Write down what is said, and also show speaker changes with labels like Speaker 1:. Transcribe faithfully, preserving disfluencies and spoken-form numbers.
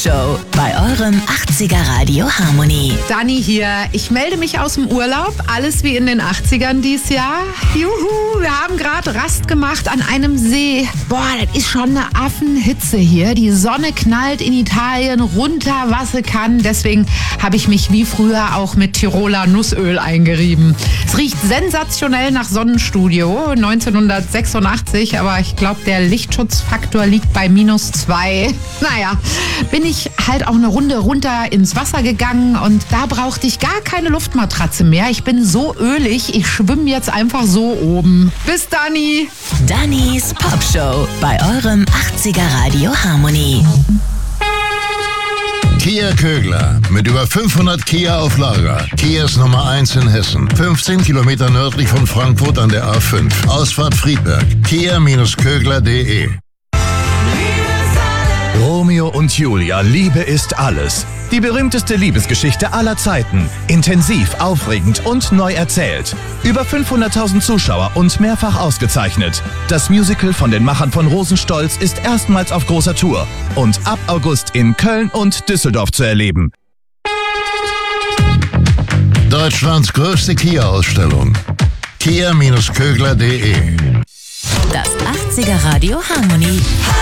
Speaker 1: Show bei eurem achtziger Radio Harmony.
Speaker 2: Dani hier. Ich melde mich aus dem Urlaub. Alles wie in den achtzigern dies Jahr. Juhu, wir haben gerade Rast gemacht an einem See. Boah, das ist schon eine Affenhitze hier. Die Sonne knallt in Italien runter, was sie kann. Deswegen habe ich mich wie früher auch mit Tiroler Nussöl eingerieben. Es riecht sensationell nach Sonnenstudio neunzehnhundertsechsundachtzig, aber ich glaube, der Lichtschutzfaktor liegt bei minus zwei. Naja, bin ich halt auch eine Runde runter ins Wasser gegangen und da brauchte ich gar keine Luftmatratze mehr. Ich bin so ölig, ich schwimme jetzt einfach so oben. Bis Dani!
Speaker 1: Dannys Pop Show bei eurem achtziger Radio Harmony.
Speaker 3: Kia Kögler. Mit über fünfhundert Kia auf Lager. Kias Nummer eins in Hessen. fünfzehn Kilometer nördlich von Frankfurt an der A fünf. Ausfahrt Friedberg. kia Kögler punkt de.
Speaker 4: Romeo und Julia, Liebe ist alles. Die berühmteste Liebesgeschichte aller Zeiten. Intensiv, aufregend und neu erzählt. Über fünfhunderttausend Zuschauer und mehrfach ausgezeichnet. Das Musical von den Machern von Rosenstolz ist erstmals auf großer Tour und ab August in Köln und Düsseldorf zu erleben.
Speaker 3: Deutschlands größte Kia-Ausstellung. kia Kögler punkt de.
Speaker 1: Das achtziger Radio Harmony.